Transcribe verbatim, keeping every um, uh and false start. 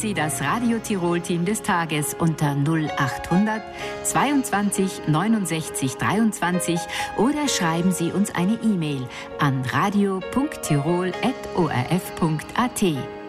Sie das Radio Tirol-Team des Tages unter null achthundert zweiundzwanzig neunundsechzig dreiundzwanzig oder schreiben Sie uns eine E-Mail an radio punkt tirol at o r f punkt a t.